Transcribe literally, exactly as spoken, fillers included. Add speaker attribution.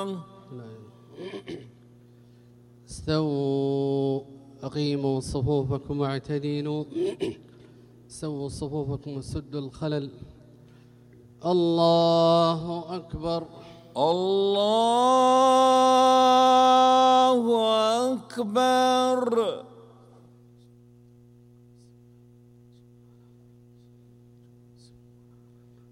Speaker 1: استووا أقيموا صفوفكم واعتدلوا سووا صفوفكم وسدوا الخلل. الله أكبر.
Speaker 2: الله أكبر.